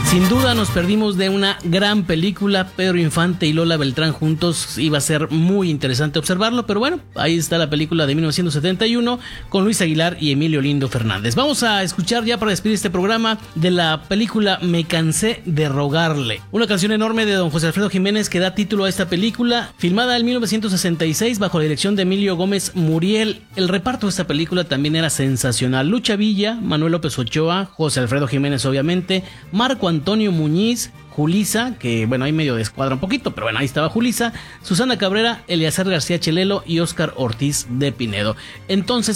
Sin duda nos perdimos de una gran película. Pedro Infante y Lola Beltrán juntos, iba a ser muy interesante observarlo, pero bueno, ahí está la película de 1971 con Luis Aguilar y Emilio Lindo Fernández. Vamos a escuchar ya para despedir este programa de la película Me cansé de rogarle, una canción enorme de don José Alfredo Jiménez que da título a esta película, filmada en 1966 bajo la dirección de Emilio Gómez Muriel. El reparto de esta película también era sensacional: Lucha Villa, Manuel López Ochoa, José Alfredo Jiménez obviamente, Marco Antonio Muñiz, Julisa, que bueno, ahí medio descuadra un poquito, pero bueno, ahí estaba Julisa, Susana Cabrera, Eleazar García Chelelo y Óscar Ortiz de Pinedo. Entonces